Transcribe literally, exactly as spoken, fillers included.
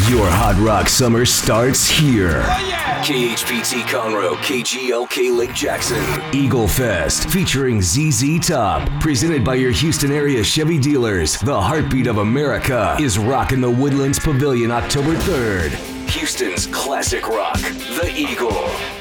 Your hot rock summer starts here. Oh, yeah. K H P T Conroe, K G L K Lake Jackson. Eagle Fest featuring Z Z Top. Presented by your Houston area Chevy dealers. The heartbeat of America is rocking the Woodlands Pavilion October third. Houston's classic rock, The Eagle.